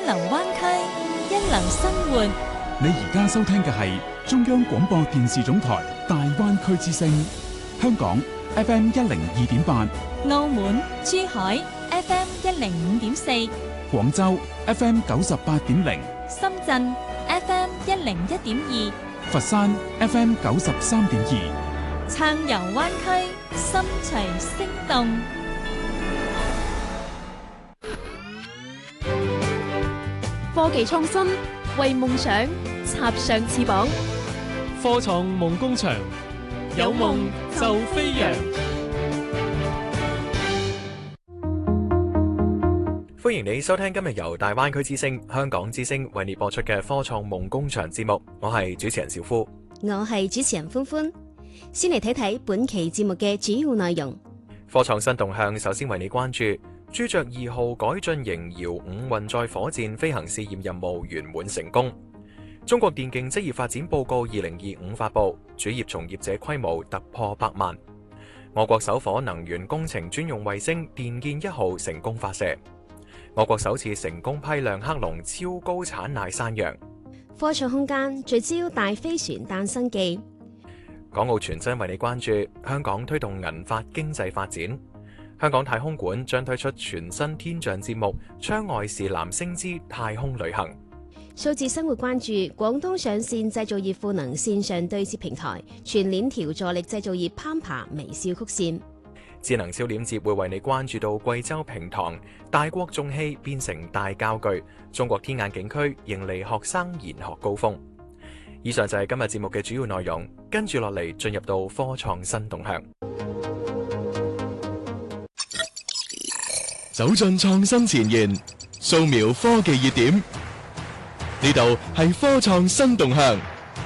流灣區，一流生活。 你而家收聽嘅係中央廣播電視總台大灣區之聲，香港 FM 102.8， 澳門、珠海 FM 105.4， 廣州 FM 98.0， 深圳 FM 101.2， 佛山 FM 93.2， 暢遊灣區，心隨聲動。 科技創新，為夢想插上翅膀。 科創夢工場，有夢就飛揚。 歡迎你收聽今日由大灣區之聲、香港之聲為你播出嘅科創夢工場節目。我係主持人小夫， 我係主持人歡歡。先嚟睇睇本期節目嘅主要內容。 科創新動向，首先為你關注朱雀2號改進型遙5運載火箭飛行試驗任務圓滿成功。中國電競職業發展報告2025發布，主業從業者規模突破100萬。我國首顆能源工程專用衛星電劍1號成功發射。我國首次成功批量克隆超高產奶山羊。 科創空間聚焦大飛船誕生記。 港澳全真為你關注香港推動銀髮經濟發展。香港太空館將推出全新天象節目《窗外是藍星之太空旅行》。 數字生活關注廣東上線製造業賦能線上對接平台，全鏈條助力製造業攀爬微笑曲線。 智能焦點節會為你關注到貴州平塘大國重器變成大教具，中國天眼景區迎嚟學生研學高峰。以上就係今日節目嘅主要內容，跟住落嚟進入到科創新動向。 走進創新前沿，掃描科技熱點，呢度係科創新動向。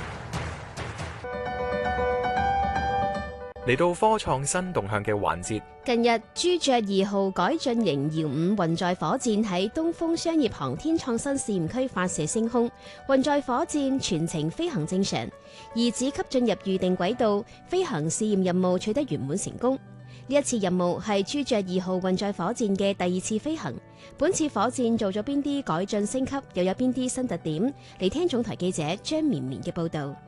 嚟到科創新動向嘅環節。 近日，朱雀2號改進型遙5運載火箭喺東風商業航天創新試驗區發射升空，運載火箭全程飛行正常，而子級進入預定軌道，飛行試驗任務取得圓滿成功。呢一次任務係朱雀2號運載火箭嘅第2次飛行。本次火箭做咗邊啲改進升級，又有邊啲新特點？嚟聽總台記者張綿綿嘅報導。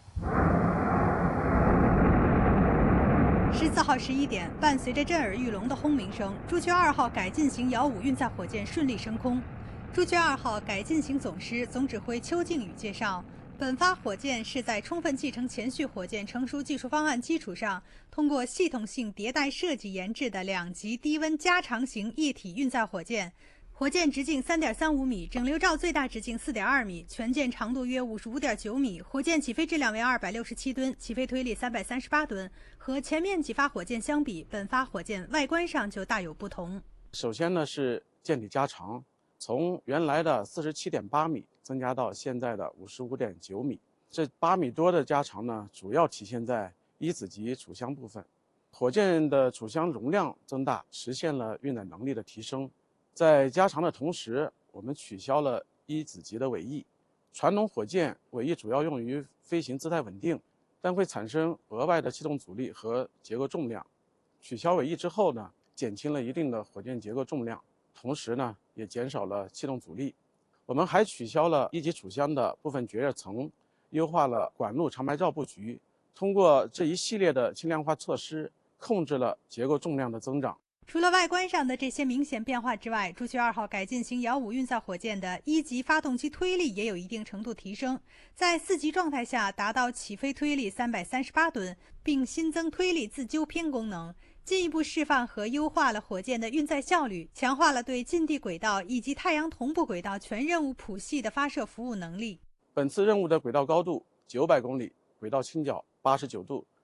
14號11點，伴隨着震耳欲聾的轟鳴聲，朱雀2號改進型遙5運載火箭順利升空。朱雀2號改進型總師、總指揮邱靖宇介紹，本發火箭是在充分繼承前序火箭成熟技術方案基礎上，通過系統性迭代設計研製的2級低溫加長型液體運載火箭。火箭直徑3.35米，整流罩最大直徑4.2米，全箭長度約55.9米。火箭起飛質量為267噸，起飛推力338噸。和前面幾發火箭相比，本發火箭外觀上就大有不同。 首先呢是箭體加長，從原來的47.8米增加到現在的55.9米。這8米多的加長呢，主要體現在一子級儲箱部分。火箭的儲箱容量增大，實現了運載能力的提升。在加長的同時，我們取消了一子級的尾翼。傳統火箭尾翼主要用於飛行姿態穩定，但會產生額外的氣動阻力和結構重量。取消尾翼之後呢，減輕了一定的火箭結構重量，同時呢，也減少了氣動阻力。我們還取消了一級儲箱的部分絕緣層，優化了管路長白罩佈局。通過這一系列的輕量化措施，控制了結構重量的增長。 除了外觀上的這些明顯變化之外，朱雀2號改進型遙5運載火箭的1級發動機推力也有一定程度提升，在4級狀態下達到起飛推力338噸，並新增推力自糾偏功能，進一步釋放和優化了火箭的運載效率，強化了對近地軌道以及太陽同步軌道全任務譜系的發射服務能力。 本次任務的軌道高度900公里，軌道傾角89度，